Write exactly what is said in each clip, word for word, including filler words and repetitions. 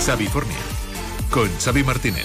Xavifornia, con Xavi Martínez.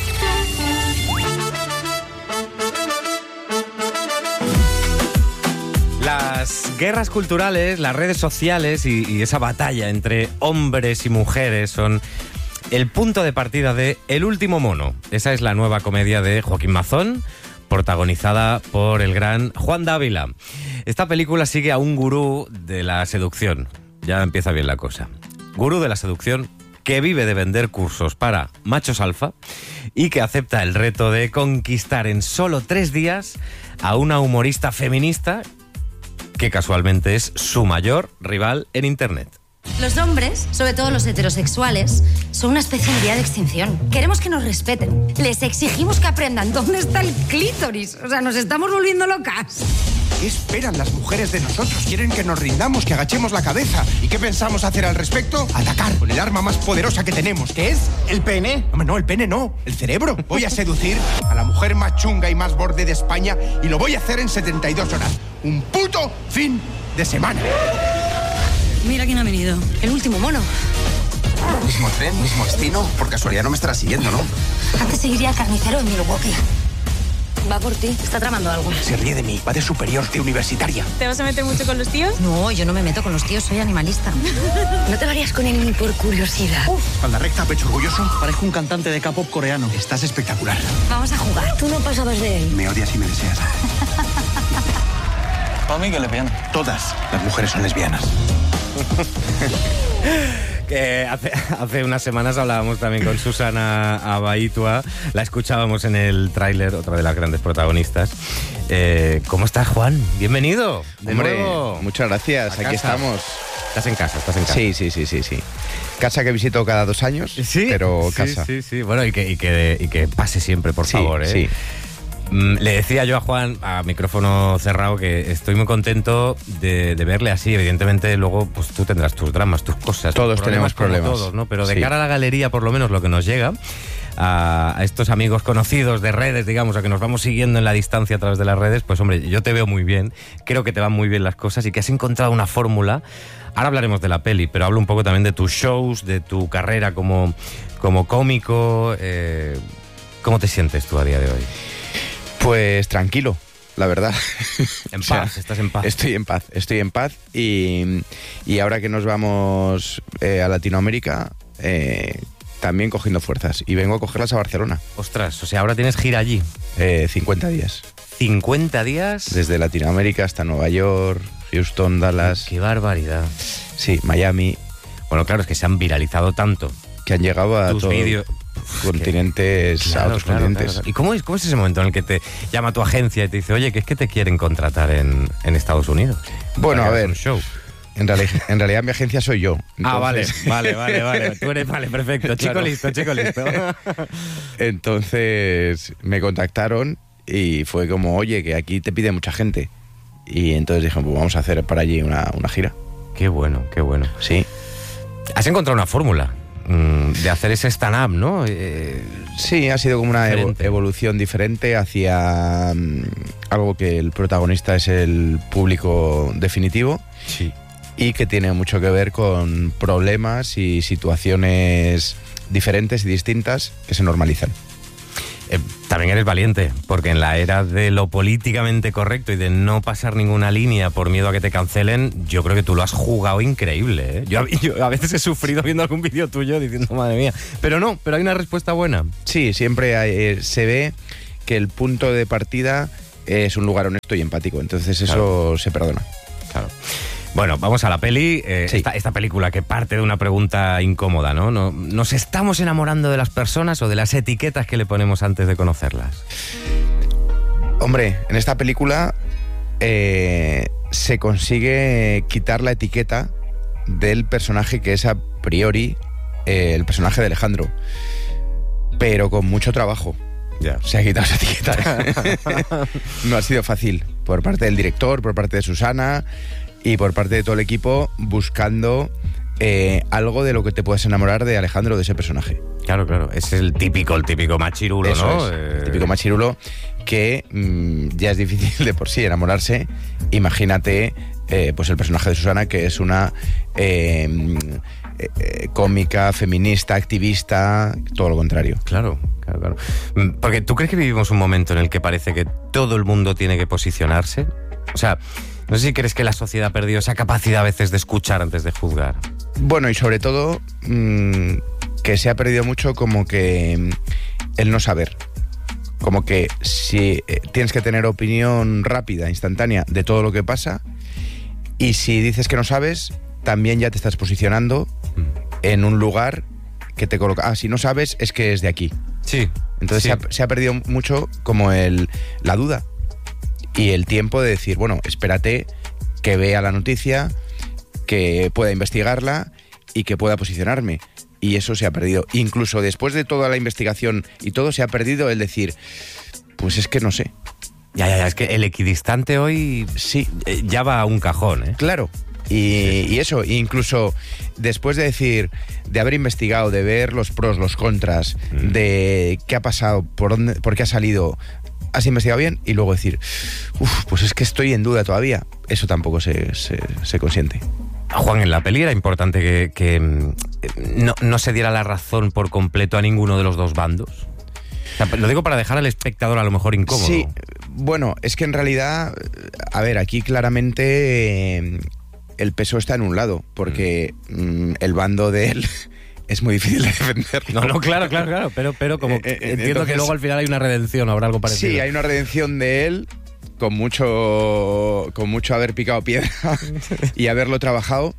Las guerras culturales, las redes sociales y, y esa batalla entre hombres y mujeres son el punto de partida de El último mono. Esa es la nueva comedia de Joaquín Mazón, protagonizada por el gran Juan Dávila. Esta película sigue a un gurú de la seducción. Ya empieza bien la cosa. Gurú de la seducción que vive de vender cursos para machos alfa y que acepta el reto de conquistar en solo tres días a una humorista feminista que casualmente es su mayor rival en Internet. Los hombres, sobre todo los heterosexuales, son una especie en vía de extinción. Queremos que nos respeten. Les exigimos que aprendan dónde está el clítoris. O sea, nos estamos volviendo locas. ¿Qué esperan las mujeres de nosotros? Quieren que nos rindamos, que agachemos la cabeza. ¿Y qué pensamos hacer al respecto? Atacar con el arma más poderosa que tenemos, que es el pene. Hombre, no, el pene no, el cerebro. Voy a seducir a la mujer más chunga y más borde de España y lo voy a hacer en setenta y dos horas. Un puto fin de semana. Mira quién ha venido. El último mono. Mismo tren, mismo destino. Por casualidad no me estará siguiendo, ¿no? Antes seguiría al carnicero en Milwaukee. Va por ti. Está tramando algo. Se ríe de mí. Va de superior, de universitaria. ¿Te vas a meter mucho con los tíos? No, yo no me meto con los tíos. Soy animalista. No te lo harías con él ni por curiosidad. Uf, con la recta, pecho orgulloso. Parezco un cantante de K-pop coreano. Estás espectacular. Vamos a jugar. Tú no pasabas de él. Me odias y me deseas. Para mí que lesbiana. Todas las mujeres son lesbianas. Que hace, hace unas semanas hablábamos también con Susana Abaitua, la escuchábamos en el tráiler, otra de las grandes protagonistas. Eh, ¿Cómo estás, Juan? Bienvenido. De Hombre, nuevo. muchas gracias, A aquí casa. estamos. Estás en casa, estás en casa. Sí, sí, sí, sí, sí. Casa que visito cada dos años, Sí, pero sí, casa. Sí, sí, bueno, y que, y que, y que pase siempre, por Sí, favor, ¿eh? sí. Mm, Le decía yo a Juan, a micrófono cerrado, que estoy muy contento de, de verle así. Evidentemente, luego pues tú tendrás tus dramas, tus cosas. Todos tus tenemos como problemas. Todos, ¿no? Pero de Sí. cara a la galería, por lo menos lo que nos llega, a, a estos amigos conocidos de redes, digamos, a que nos vamos siguiendo en la distancia a través de las redes, pues hombre, yo te veo muy bien, creo que te van muy bien las cosas y que has encontrado una fórmula. Ahora hablaremos de la peli, pero hablo un poco también de tus shows, de tu carrera como, como cómico. Eh, ¿Cómo te sientes tú a día de hoy? Pues tranquilo, la verdad. En O sea, paz, estás en paz. Estoy en paz, estoy en paz y, y ahora que nos vamos eh, a Latinoamérica, eh, también cogiendo fuerzas. Y vengo a cogerlas a Barcelona, Ostras, o sea, ahora tienes gira allí. eh, cincuenta días. cincuenta días. Desde Latinoamérica hasta Nueva York, Houston, Dallas, Qué barbaridad. sí, Miami, Bueno, claro, es que se han viralizado tanto que han llegado a tus todos vídeos. continentes, a Claro, otros claro, continentes. claro. ¿Y cómo es, cómo es ese momento en el que te llama tu agencia y te dice, oye, que es que te quieren contratar en, en Estados Unidos? Bueno, Para a que hagas ver, un show. En, reali- en realidad mi agencia soy yo. Ah, vale, Entonces- vale, vale, vale. Tú eres, vale, perfecto. Chico Claro. listo, chico listo. Entonces me contactaron y fue como, oye, que aquí te pide mucha gente. Y entonces dije, pues vamos a hacer para allí una, una gira. Qué bueno, qué bueno. Sí. Has encontrado una fórmula mm, de hacer ese stand-up, ¿no? Eh, Sí, ha sido como una evo- Diferente. evolución diferente hacia mm, algo que el protagonista es el público definitivo sí. y que tiene mucho que ver con problemas y situaciones diferentes y distintas que se normalizan. Eh, también eres valiente, porque en la era de lo políticamente correcto y de no pasar ninguna línea por miedo a que te cancelen, yo creo que tú lo has jugado increíble, ¿eh? Yo, a- yo a veces he sufrido viendo algún vídeo tuyo diciendo, madre mía, pero no, pero hay una respuesta buena. Sí, siempre hay- eh, se ve que el punto de partida es un lugar honesto y empático, entonces eso Claro. se perdona. Claro. Bueno, vamos a la peli. Eh, Sí. esta, esta película que parte de una pregunta incómoda, ¿no? ¿no? ¿Nos estamos enamorando de las personas o de las etiquetas que le ponemos antes de conocerlas? Hombre, en esta película eh, se consigue quitar la etiqueta del personaje que es a priori eh, el personaje de Alejandro, pero con mucho trabajo. Ya. Se ha quitado esa etiqueta. No ha sido fácil, por parte del director, por parte de Susana y por parte de todo el equipo, buscando eh, algo de lo que te puedas enamorar de Alejandro, de ese personaje. Claro, claro. Es el típico, el típico machirulo, Eso ¿no? es, Eh, el típico machirulo que mmm, ya es difícil de por sí enamorarse. Imagínate, eh, pues el personaje de Susana, que es una eh, eh, cómica, feminista, activista, todo lo contrario. Claro, claro, claro. Porque ¿tú crees que vivimos un momento en el que parece que todo el mundo tiene que posicionarse? O sea, no sé si crees que la sociedad ha perdido esa capacidad a veces de escuchar antes de juzgar. Bueno, y sobre todo mmm, que se ha perdido mucho como que mmm, el no saber. Como que si eh, tienes que tener opinión rápida, instantánea de todo lo que pasa, y si dices que no sabes, también ya te estás posicionando mm. en un lugar que te coloca... Ah, si no sabes, es que es de aquí. Sí. Entonces sí. Se, ha, se ha perdido mucho como el, la duda y el tiempo de decir, bueno, espérate que vea la noticia, que pueda investigarla y que pueda posicionarme. Y eso se ha perdido. Incluso después de toda la investigación y todo, se ha perdido el decir, pues es que no sé. Ya, ya, ya, es que el equidistante hoy sí eh, ya va a un cajón, ¿eh? Claro. Y, y eso, incluso después de decir, de haber investigado, de ver los pros, los contras, mm. de qué ha pasado, por dónde, por qué ha salido, has investigado bien, y luego decir, uff, pues es que estoy en duda todavía. Eso tampoco se, se, se consiente. Juan, en la peli era importante que, que no, no se diera la razón por completo a ninguno de los dos bandos. O sea, lo digo para dejar al espectador a lo mejor incómodo. Sí, bueno, es que en realidad, a ver, aquí claramente eh, el peso está en un lado, porque mm. el bando de él es muy difícil de defender. No, no, claro, claro, claro, pero, pero como eh, eh, entiendo entonces, que luego al final hay una redención, habrá algo parecido. Sí, hay una redención de él, con mucho con mucho haber picado piedra y haberlo trabajado,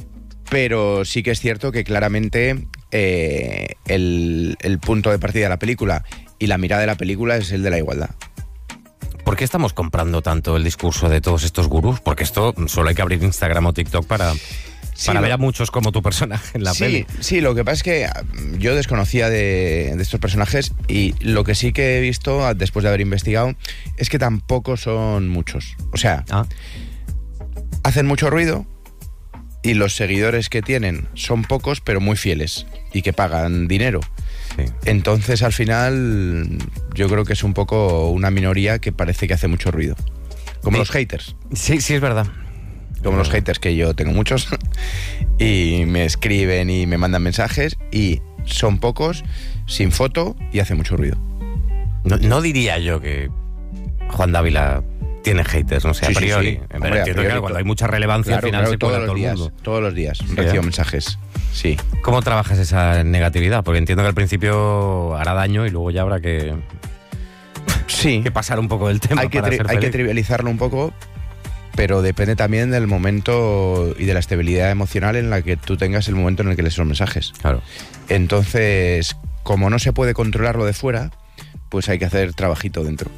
pero sí que es cierto que claramente eh, el, el punto de partida de la película y la mirada de la película es el de la igualdad. ¿Por qué estamos comprando tanto el discurso de todos estos gurús? Porque esto solo hay que abrir Instagram o TikTok para... Sí, para lo, ver a muchos como tu personaje en la sí, peli. Sí, lo que pasa es que yo desconocía de, de estos personajes, y lo que sí que he visto después de haber investigado es que tampoco son muchos. O sea, ah. hacen mucho ruido y los seguidores que tienen son pocos pero muy fieles y que pagan dinero. Sí. Entonces al final yo creo que es un poco una minoría que parece que hace mucho ruido. Como sí. los haters. Sí, sí, es verdad. Como los haters, que yo tengo muchos, y me escriben y me mandan mensajes, y son pocos, sin foto, y hace mucho ruido. No, no diría yo que Juan Dávila tiene haters, no sé, sí, a priori. Sí, sí. Pero Hombre, entiendo que cuando hay mucha relevancia claro, al final claro, se cuela todos todo los días, el mundo. Todos los días sí, recibo ¿eh? mensajes. Sí. ¿Cómo trabajas esa negatividad? Porque entiendo que al principio hará daño y luego ya habrá que, sí. que pasar un poco del tema. Hay que, para tri- ser hay feliz. que trivializarlo un poco, pero depende también del momento y de la estabilidad emocional en la que tú tengas el momento en el que lees los mensajes. Claro. Entonces, como no se puede controlarlo de fuera, pues hay que hacer trabajito dentro.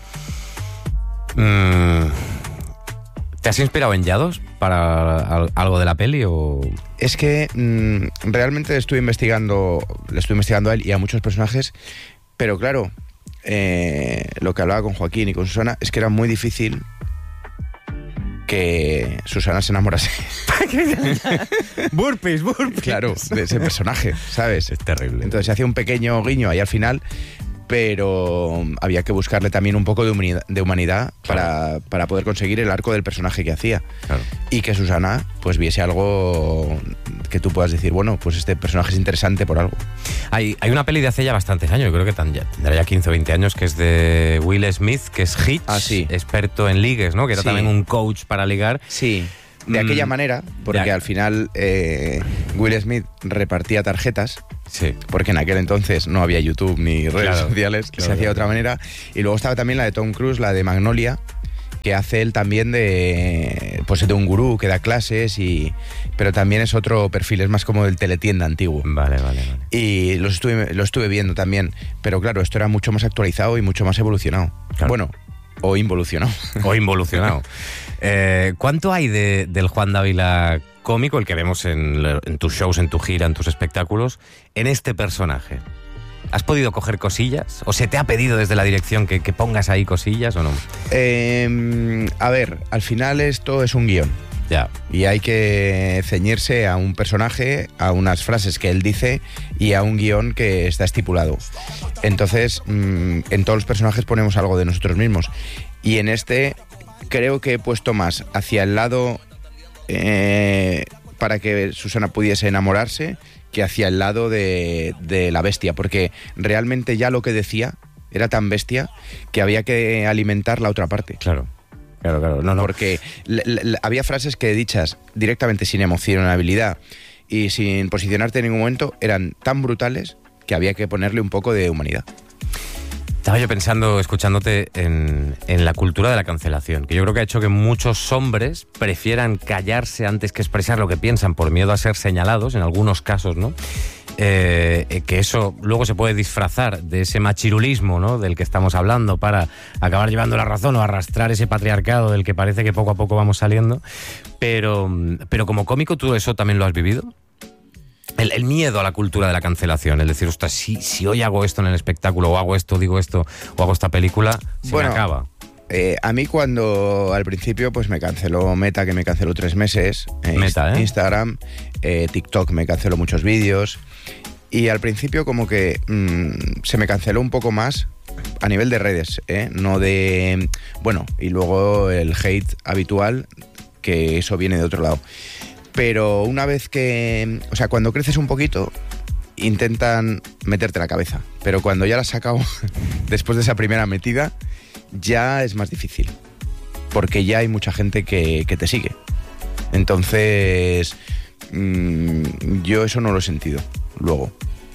Mm, ¿Te has inspirado en Yados para algo de la peli o...? Es que mmm, realmente estuve investigando, le estoy investigando a él y a muchos personajes, pero claro, eh, lo que hablaba con Joaquín y con Susana es que era muy difícil que Susana se enamorase. burpees, burpees. Claro, de ese personaje, ¿sabes? Es terrible. Entonces se hace un pequeño guiño ahí al final, pero había que buscarle también un poco de humanidad, de humanidad claro. para, para poder conseguir el arco del personaje que hacía. Claro. Y que Susana pues viese algo que tú puedas decir, bueno, pues este personaje es interesante por algo. Hay, hay una peli de hace ya bastantes años, yo creo que tan, ya, tendrá ya quince o veinte años, que es de Will Smith, que es Hitch, ah, sí. experto en ligues, ¿no? Que era sí. también un coach para ligar. Sí. De mm, aquella manera, porque ya. al final eh, Will Smith repartía tarjetas, sí. porque en aquel entonces no había YouTube ni redes claro, sociales, claro, se hacía de otra claro. manera. Y luego estaba también la de Tom Cruise, la de Magnolia, que hace él también de pues de un gurú que da clases, y pero también es otro perfil, es más como del teletienda antiguo. Vale, vale, vale. Y los estuve, lo estuve viendo también, pero claro, esto era mucho más actualizado y mucho más evolucionado. Claro. Bueno, o involucionado. O involucionado. eh, ¿Cuánto hay de, del Juan Dávila cómico, el que vemos en, en tus shows, en tu gira, en tus espectáculos, en este personaje? ¿Has podido coger cosillas? ¿O se te ha pedido desde la dirección que, que pongas ahí cosillas o no? Eh, a ver, al final esto es un guión. Ya. Y hay que ceñirse a un personaje, a unas frases que él dice y a un guión que está estipulado. Entonces, mmm, en todos los personajes ponemos algo de nosotros mismos. Y en este creo que he puesto más hacia el lado... Eh, para que Susana pudiese enamorarse que hacia el lado de, de la bestia, porque realmente ya lo que decía era tan bestia que había que alimentar la otra parte. Claro. Claro, claro. No, no. Porque le, le, había frases que dichas directamente sin emocionalidad y sin posicionarte en ningún momento eran tan brutales que había que ponerle un poco de humanidad. Estaba yo pensando, escuchándote, en, en la cultura de la cancelación, que yo creo que ha hecho que muchos hombres prefieran callarse antes que expresar lo que piensan por miedo a ser señalados, en algunos casos, ¿no? Eh, que eso luego se puede disfrazar de ese machirulismo, ¿no?, del que estamos hablando, para acabar llevando la razón o arrastrar ese patriarcado del que parece que poco a poco vamos saliendo. Pero, pero como cómico, ¿tú eso también lo has vivido? El, el miedo a la cultura de la cancelación, el decir, ostras, si, si hoy hago esto en el espectáculo, o hago esto, digo esto, o hago esta película, se bueno, me acaba. Eh, a mí cuando al principio pues me canceló Meta, que me canceló tres meses, eh, Meta, ¿eh? Instagram, eh, TikTok me canceló muchos vídeos, y al principio como que mmm, se me canceló un poco más a nivel de redes, ¿eh? No de... Bueno, y luego el hate habitual, que eso viene de otro lado. Pero una vez que... O sea, cuando creces un poquito, intentan meterte la cabeza. Pero cuando ya la has sacado, después de esa primera metida, ya es más difícil. Porque ya hay mucha gente que, que te sigue. Entonces, mmm, yo eso no lo he sentido luego.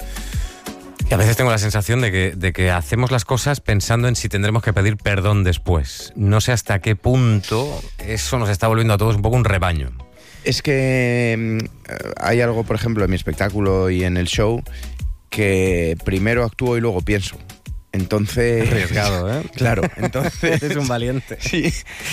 Y a veces tengo la sensación de que, de que hacemos las cosas pensando en si tendremos que pedir perdón después. No sé hasta qué punto eso nos está volviendo a todos un poco un rebaño. Es que eh, hay algo, por ejemplo, en mi espectáculo y en el show, que primero actúo y luego pienso. Entonces... Arriesgado, ¿eh? Claro, entonces... Eres un valiente. Sí,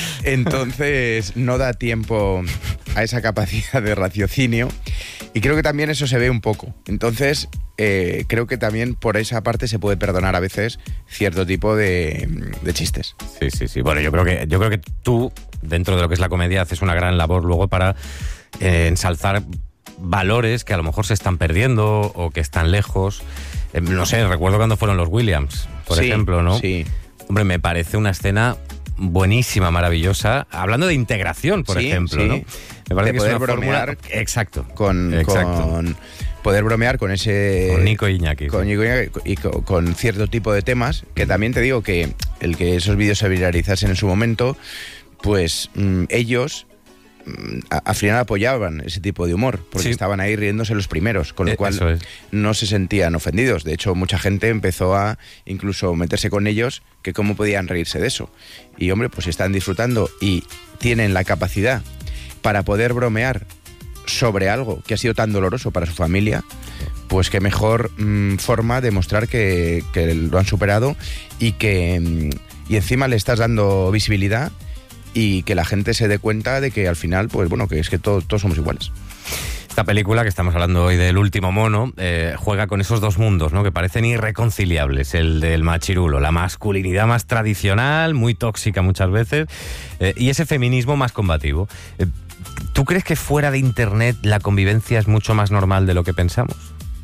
entonces no da tiempo a esa capacidad de raciocinio, y creo que también eso se ve un poco. Entonces, eh, creo que también por esa parte se puede perdonar a veces cierto tipo de, de chistes. Sí, sí, sí. Bueno, yo creo que, yo creo que tú, dentro de lo que es la comedia, haces una gran labor luego para eh, ensalzar valores que a lo mejor se están perdiendo o que están lejos. Eh, no sé, recuerdo cuando fueron los Williams, por Sí, ejemplo, ¿no? Sí. Hombre, me parece una escena buenísima, maravillosa. Hablando de integración, por Sí, ejemplo, sí. ¿no? Me parece De que es poder una bromear fórmula... Exacto. Con, Exacto. con poder bromear con ese... Con Nico Iñaki. Con sí. Nico Iñaki y con, con cierto tipo de temas, que también te digo que el que esos vídeos se viralizasen en su momento, pues mmm, ellos mmm, a- al final apoyaban ese tipo de humor, porque Sí. estaban ahí riéndose los primeros, con lo Eh, cual eso es. no se sentían ofendidos. De hecho, mucha gente empezó a incluso meterse con ellos, que cómo podían reírse de eso. Y hombre, pues están disfrutando y tienen la capacidad para poder bromear sobre algo que ha sido tan doloroso para su familia, pues qué mejor mmm, forma de mostrar que, que lo han superado y que mmm, y encima le estás dando visibilidad y que la gente se dé cuenta de que al final, pues bueno, que es que todos, todos somos iguales. Esta película que estamos hablando hoy del último mono eh, juega con esos dos mundos, ¿no?, que parecen irreconciliables, el del machirulo, la masculinidad más tradicional, muy tóxica muchas veces, eh, y ese feminismo más combativo. Eh, ¿Tú crees que fuera de internet la convivencia es mucho más normal de lo que pensamos?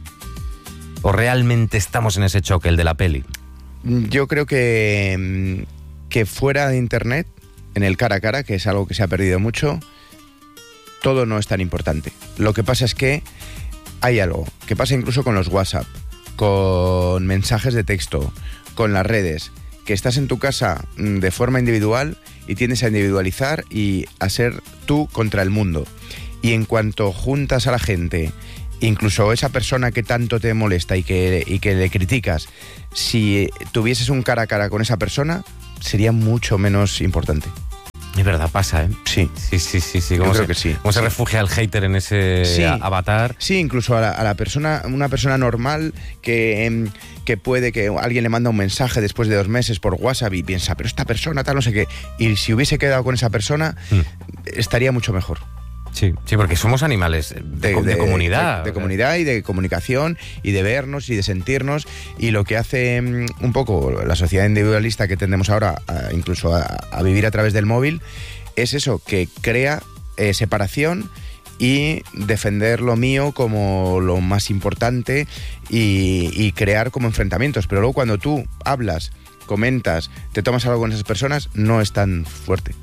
¿O realmente estamos en ese choque, el de la peli? Yo creo que, mm, que fuera de internet, en el cara a cara, que es algo que se ha perdido mucho, todo no es tan importante. Lo que pasa es que hay algo que pasa incluso con los WhatsApp, con mensajes de texto, con las redes, que estás en tu casa mm, de forma individual y tiendes a individualizar y a ser tú contra el mundo. Y en cuanto juntas a la gente, incluso esa persona que tanto te molesta y que, y que le criticas, si tuvieses un cara a cara con esa persona, sería mucho menos importante. Es verdad, pasa, ¿eh? Sí. Sí, sí, sí. sí. Yo ¿Cómo creo se, que sí. ¿Cómo se refugia el hater en ese Sí. avatar? Sí, incluso a la, a la persona, una persona normal que, em, que puede que alguien le manda un mensaje después de dos meses por WhatsApp y piensa, pero esta persona tal, no sé qué, y si hubiese quedado con esa persona, Mm. estaría mucho mejor. Sí, sí, porque somos animales de, de, de comunidad. De, de comunidad y de comunicación y de vernos y de sentirnos. Y lo que hace mm, un poco la sociedad individualista que tendemos ahora, a, incluso a, a vivir a través del móvil, es eso, que crea eh, separación y defender lo mío como lo más importante y, y crear como enfrentamientos. Pero luego cuando tú hablas, comentas, te tomas algo con esas personas, no es tan fuerte.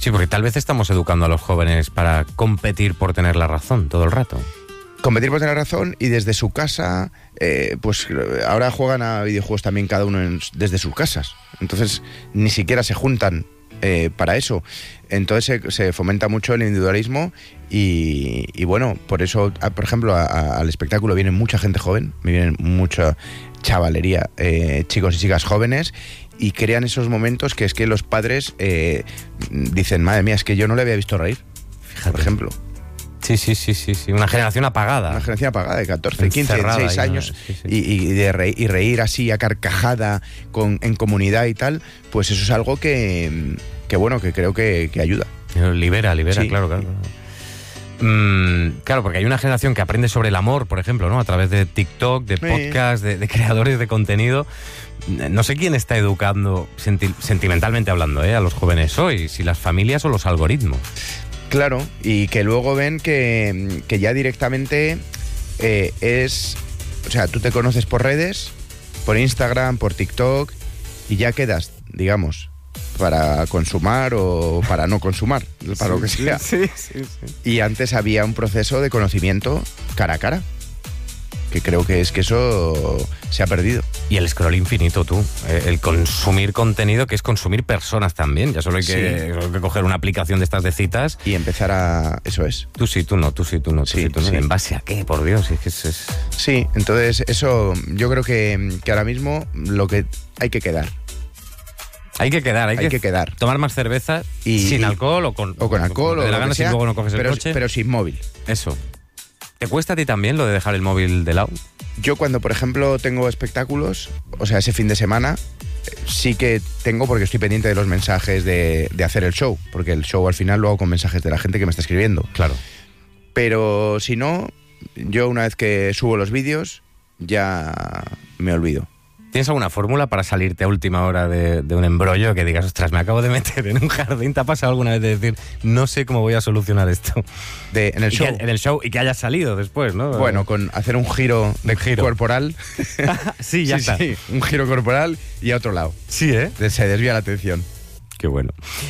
Sí, porque tal vez estamos educando a los jóvenes para competir por tener la razón todo el rato. Competir por tener razón y desde su casa, eh, pues ahora juegan a videojuegos también cada uno en, desde sus casas. Entonces ni siquiera se juntan eh, para eso. Entonces se, se fomenta mucho el individualismo y, y bueno, por eso, a, por ejemplo, a, a, al espectáculo viene mucha gente joven, me vienen mucha chavalería, eh, chicos y chicas jóvenes, y crean esos momentos que es que los padres eh, dicen, madre mía, es que yo no le había visto reír, Fíjate. por ejemplo. Sí, sí, sí, sí, sí. Una generación apagada. Una generación apagada de catorce, quince, dieciséis años ¿no? sí, sí. Y, y, de reír, y reír así a carcajada con, en comunidad y tal, pues eso es algo que, que bueno, que creo que, que ayuda. Libera, libera, sí. claro, claro. Mm, claro, porque hay una generación que aprende sobre el amor, por ejemplo, ¿no? A través de TikTok, de podcast, sí. de, de creadores de contenido. No sé quién está educando, senti- sentimentalmente hablando, ¿eh? a los jóvenes hoy, si las familias o los algoritmos. Claro, y que luego ven que, que ya directamente eh, es... O sea, tú te conoces por redes, por Instagram, por TikTok, y ya quedas, digamos, para consumar o para no consumar, para sí, lo que sea. Sí, sí, sí. Y antes había un proceso de conocimiento cara a cara, que creo que es que eso se ha perdido. Y el scroll infinito, tú. El consumir contenido, que es consumir personas también. Ya solo hay que, sí. solo hay que coger una aplicación de estas de citas. Y empezar a... Eso es. Tú sí, tú no, tú sí, tú no, tú sí, sí tú no. Sí. ¿En base a qué? Por Dios. Es que es, es... Sí, entonces eso yo creo que, que ahora mismo lo que hay que quedar. Hay que quedar, hay, hay que, que quedar. Tomar más cerveza y, sin y, alcohol o con... O con alcohol o de la gana si luego no coges pero, el coche. Pero sin móvil. Eso. ¿Te cuesta a ti también lo de dejar el móvil de lado? Yo cuando, por ejemplo, tengo espectáculos, o sea, ese fin de semana, sí que tengo porque estoy pendiente de los mensajes de, de hacer el show, porque el show al final lo hago con mensajes de la gente que me está escribiendo. Claro. Pero si no, yo una vez que subo los vídeos, ya me olvido. ¿Tienes alguna fórmula para salirte a última hora de, de un embrollo que digas, ostras, me acabo de meter en un jardín? ¿Te ha pasado alguna vez de decir, no sé cómo voy a solucionar esto? De, en el y show. Que, en el show y que hayas salido después, ¿no? Bueno, con hacer un giro de un giro. corporal. sí, ya sí, está. Sí, un giro corporal y a otro lado. Sí, ¿eh? Se desvía la atención. Qué bueno.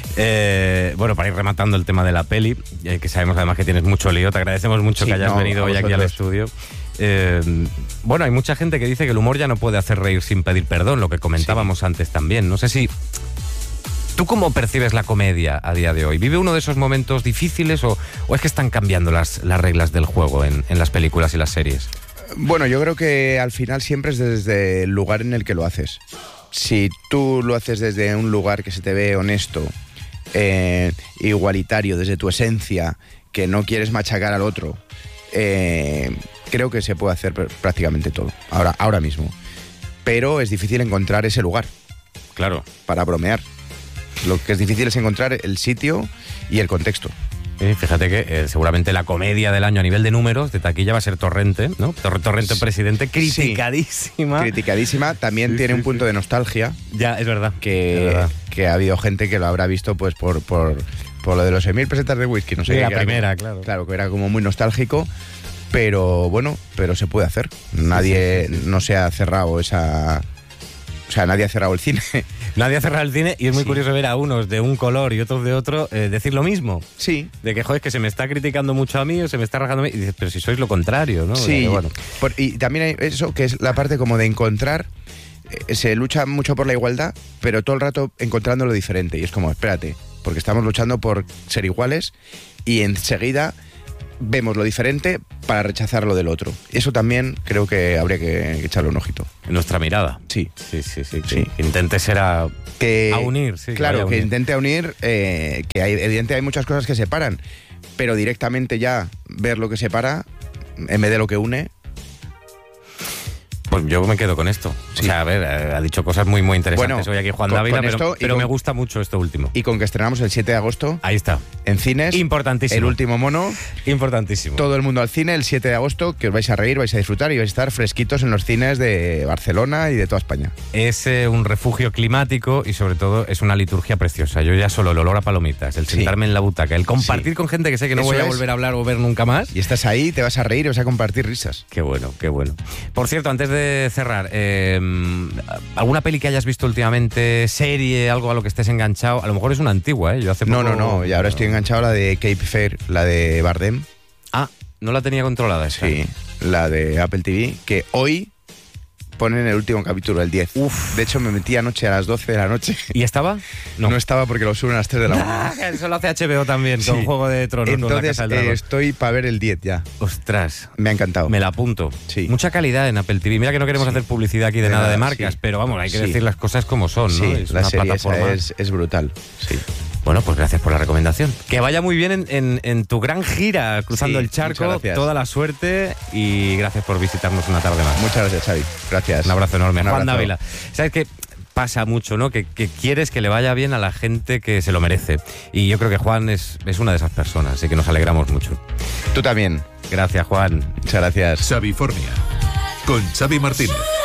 Eh, bueno, para ir rematando el tema de la peli, eh, que sabemos además que tienes mucho lío, te agradecemos mucho sí, que hayas no, venido hoy aquí al estudio. Eh, bueno, hay mucha gente que dice que el humor ya no puede hacer reír sin pedir perdón, lo que comentábamos sí. antes también. No sé si... ¿Tú cómo percibes la comedia a día de hoy? ¿Vive uno de esos momentos difíciles o, o es que están cambiando las, las reglas del juego en, en las películas y las series? Bueno, yo creo que al final siempre es desde el lugar en el que lo haces. Si tú lo haces desde un lugar que se te ve honesto, eh, igualitario, desde tu esencia, que no quieres machacar al otro, eh, creo que se puede hacer prácticamente todo, ahora, ahora mismo. Pero es difícil encontrar ese lugar. Claro. Para bromear. Lo que es difícil es encontrar el sitio y el contexto. Sí, fíjate que eh, seguramente la comedia del año a nivel de números, de taquilla, va a ser Torrente, ¿no? Tor- Torrente Presidente, criticadísima. Sí, criticadísima. También sí, tiene sí, un punto sí. de nostalgia. Ya, es verdad. Que, es verdad. que ha habido gente que lo habrá visto pues por, por, por lo de los seis mil pesetas de whisky. No sé. Sí, la que primera, como, claro. Claro, que era como muy nostálgico. Pero bueno, pero se puede hacer. Nadie sí, sí, sí. no se ha cerrado esa... O sea, nadie ha cerrado el cine. Nadie ha cerrado el cine y es muy sí. curioso ver a unos de un color y otros de otro eh, decir lo mismo. Sí. De que, joder, que se me está criticando mucho a mí o se me está rajando a mí. Y dices, pero si sois lo contrario, ¿no? Sí. Que, bueno. Por, y también hay eso, que es la parte como de encontrar... Eh, se lucha mucho por la igualdad, pero todo el rato encontrando lo diferente. Y es como, espérate, porque estamos luchando por ser iguales y enseguida... vemos lo diferente para rechazar lo del otro. Eso también creo que habría que echarle un ojito. En nuestra mirada. Sí. Sí, sí, sí. sí. Que intente ser a, que, a unir. Sí, claro, que, que unir. intente unir, eh, que hay, evidentemente hay muchas cosas que separan, pero directamente ya ver lo que separa en vez de lo que une. Pues yo me quedo con esto. Sí. O sea, a ver, ha dicho cosas muy, muy interesantes bueno, hoy aquí Juan con, Dávila, con pero, pero con, me gusta mucho esto último. Y con que estrenamos el siete de agosto. Ahí está. En cines. Importantísimo. El último mono. Importantísimo. Todo el mundo al cine el siete de agosto, que os vais a reír, vais a disfrutar y vais a estar fresquitos en los cines de Barcelona y de toda España. Es eh, un refugio climático y sobre todo es una liturgia preciosa. Yo ya solo el olor a palomitas, el sentarme sí. en la butaca, el compartir sí. con gente que sé que no Eso voy a es. volver a hablar o ver nunca más. Y estás ahí, te vas a reír, vas a compartir risas. Qué bueno, qué bueno. Por cierto, antes de de cerrar, eh, ¿alguna peli que hayas visto últimamente, serie, algo a lo que estés enganchado? A lo mejor es una antigua, ¿eh? Yo hace No, poco... no, no, y ahora estoy enganchado a la de Cape Fear, la de Bardem. Ah, no la tenía controlada esa. Sí, la de Apple T V, que hoy ponen el último capítulo, el diez. Uf. De hecho, me metí anoche a las doce de la noche. ¿Y estaba? No, estaba porque lo suben a las tres de la mañana. Ah, eso lo hace H B O también, Sí. con Juego de Tronos, con La Entonces, Casa del eh, Dragón. estoy para ver el diez ya. Ostras, Me ha encantado. me la apunto. Sí. Mucha calidad en Apple T V. Mira que no queremos Sí. hacer publicidad aquí de, De nada, nada, de marcas, sí. pero vamos, hay que Sí. decir las cosas como son, ¿no? Sí, Es la una serie esa plataforma. es, es brutal. Sí. Bueno, pues gracias por la recomendación. Que vaya muy bien en, en- en tu gran gira cruzando Sí, el charco. muchas gracias. Toda la suerte y gracias por visitarnos una tarde más. Muchas gracias, Xavi. Gracias. Un abrazo enorme. Un Juan abrazo. Dávila. ¿Sabes qué? Pasa mucho, ¿no? Que, que quieres que le vaya bien a la gente que se lo merece. Y yo creo que Juan es, es una de esas personas, así que nos alegramos mucho. Tú también. Gracias, Juan. Muchas gracias. Xavifornia con Xavi Martínez.